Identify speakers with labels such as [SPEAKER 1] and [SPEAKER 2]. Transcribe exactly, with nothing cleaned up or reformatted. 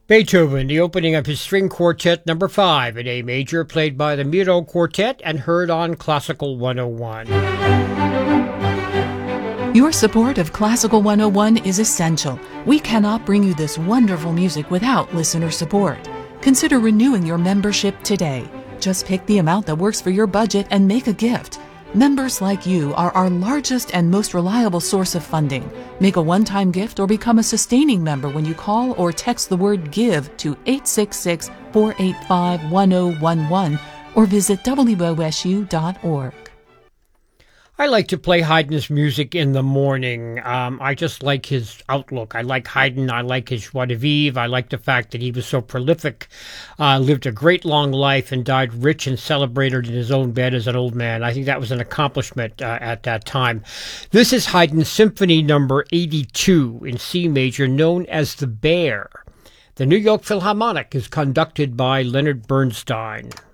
[SPEAKER 1] Beethoven, the opening of his String Quartet number five in A major, played by the Miro Quartet and heard on Classical one oh one.
[SPEAKER 2] Your support of Classical one oh one is essential. We cannot bring you this wonderful music without listener support. Consider renewing your membership today. Just pick the amount that works for your budget and make a gift. Members like you are our largest and most reliable source of funding. Make a one-time gift or become a sustaining member when you call or text the word GIVE to eight six six, four eight five, one oh one one or visit W O S U dot org.
[SPEAKER 1] I like to play Haydn's music in the morning. Um, I just like his outlook. I like Haydn. I like his joie de vivre. I like the fact that he was so prolific, uh, lived a great long life, and died rich and celebrated in his own bed as an old man. I think that was an accomplishment uh, at that time. This is Haydn's Symphony number eighty-two in C major, known as The Bear. The New York Philharmonic is conducted by Leonard Bernstein.